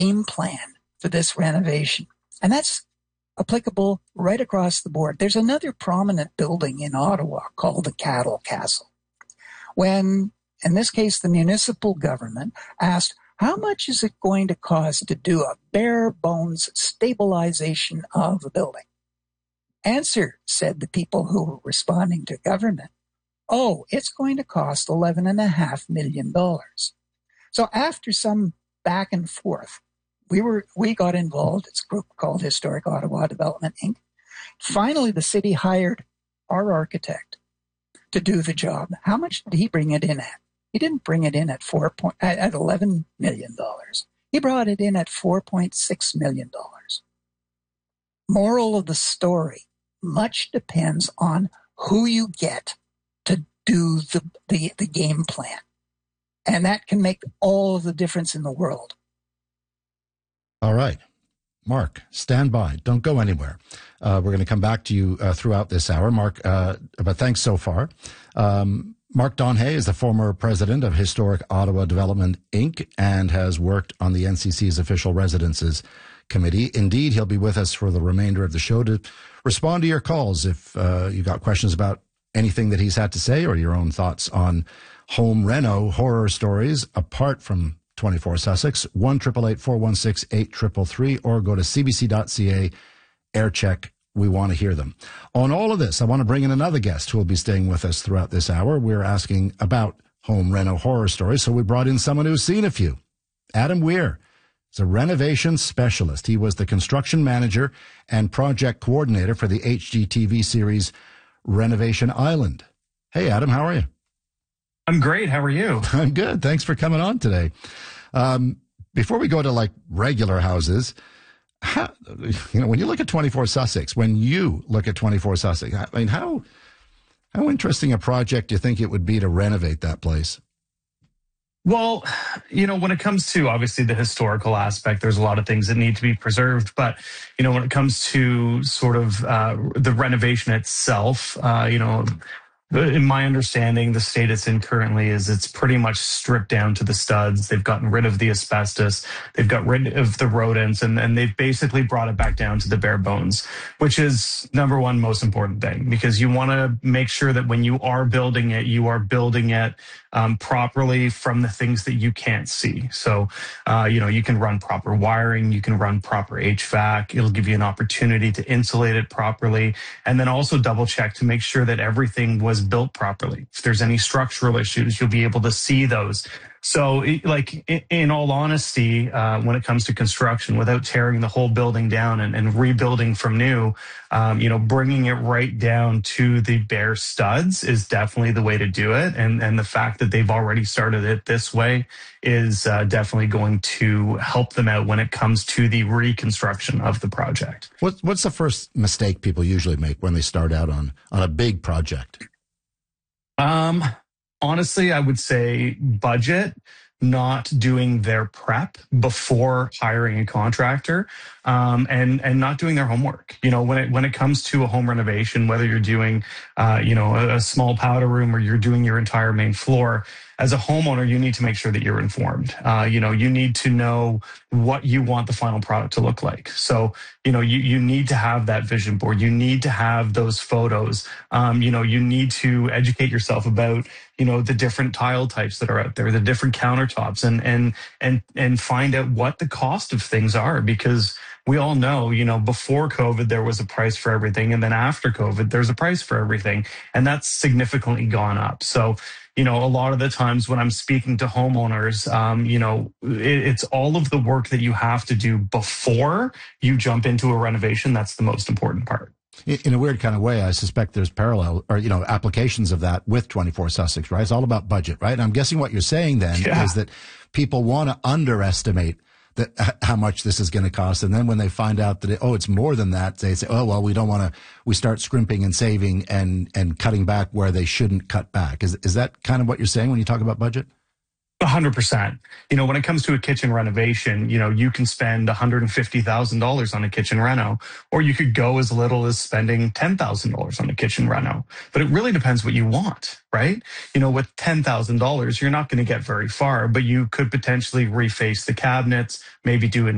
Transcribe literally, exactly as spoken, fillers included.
game plan for this renovation. And that's applicable right across the board. There's another prominent building in Ottawa called the Cattle Castle. When, in this case, the municipal government asked, how much is it going to cost to do a bare bones stabilization of a building? Answer, said the people who were responding to government, oh, it's going to cost eleven and a half million dollars. So after some back and forth, we were we got involved. It's a group called Historic Ottawa Development, Incorporated. Finally, the city hired our architect to do the job. How much did he bring it in at? He didn't bring it in at four point at eleven million dollars. He brought it in at four point six million dollars. Moral of the story: much depends on who you get to do the, the, the game plan. And that can make all of the difference in the world. All right. Mark, stand by. Don't go anywhere. Uh, we're going to come back to you uh, throughout this hour. Mark, uh, but thanks so far. Um, Mark Donhay is the former president of Historic Ottawa Development, Incorporated, and has worked on the N C C's Official Residences Committee. Indeed, he'll be with us for the remainder of the show to respond to your calls if uh, you got questions about anything that he's had to say or your own thoughts on home reno horror stories apart from twenty-four Sussex. one eight eight eight, four one six, eight three three three or go to c b c dot c a. Air check. We want to hear them. On all of this, I want to bring in another guest who will be staying with us throughout this hour. We're asking about home reno horror stories, so we brought in someone who's seen a few. Adam Weir is a renovation specialist. He was the construction manager and project coordinator for the H G T V series Renovation Island. Hey, Adam, how are you? I'm great. How are you? I'm good. Thanks for coming on today. Um, before we go to like regular houses, how, you know, when you look at twenty-four Sussex, when you look at twenty-four Sussex, I mean, how how interesting a project do you think it would be to renovate that place? Well, you know, when it comes to obviously the historical aspect, there's a lot of things that need to be preserved. But, you know, when it comes to sort of uh, the renovation itself, uh, you know, in my understanding, the state it's in currently is it's pretty much stripped down to the studs. They've gotten rid of the asbestos. They've got rid of the rodents, and, and they've basically brought it back down to the bare bones, which is number one most important thing, because you want to make sure that when you are building it, you are building it um, properly from the things that you can't see. So, uh, you know, you can run proper wiring, you can run proper H V A C. It'll give you an opportunity to insulate it properly, and then also double check to make sure that everything was built properly. If there's any structural issues, you'll be able to see those. So, like, in all honesty, uh, when it comes to construction, without tearing the whole building down and, and rebuilding from new, um, you know, bringing it right down to the bare studs is definitely the way to do it. And and the fact that they've already started it this way is uh, definitely going to help them out when it comes to the reconstruction of the project. What, what's the first mistake people usually make when they start out on, on a big project? Um, honestly, I would say budget, not doing their prep before hiring a contractor, um, and and not doing their homework. You know, when it when it comes to a home renovation, whether you're doing, uh, you know, a, a small powder room or you're doing your entire main floor, as a homeowner, you need to make sure that you're informed. Uh, you know, you need to know what you want the final product to look like. So, you know, you, you need to have that vision board. You need to have those photos. Um, you know, you need to educate yourself about, you know, the different tile types that are out there, the different countertops, and and and and find out what the cost of things are, because we all know, you know, before COVID, there was a price for everything. And then after COVID, there's a price for everything. And that's significantly gone up. So, you know, a lot of the times when I'm speaking to homeowners, um, you know, it, it's all of the work that you have to do before you jump into a renovation. That's the most important part. In a weird kind of way, I suspect there's parallel or, you know, applications of that with twenty-four Sussex, right? It's all about budget, right? And I'm guessing what you're saying then yeah. is that people want to underestimate that how much this is going to cost. And then when they find out that, it, oh, it's more than that, they say, oh, well, we don't want to, we start scrimping and saving and, and cutting back where they shouldn't cut back. Is, is that kind of what you're saying when you talk about budget? one hundred percent. You know, when it comes to a kitchen renovation, you know, you can spend one hundred fifty thousand dollars on a kitchen reno, or you could go as little as spending ten thousand dollars on a kitchen reno. But it really depends what you want, right? You know, with ten thousand dollars, you're not going to get very far, but you could potentially reface the cabinets, maybe do a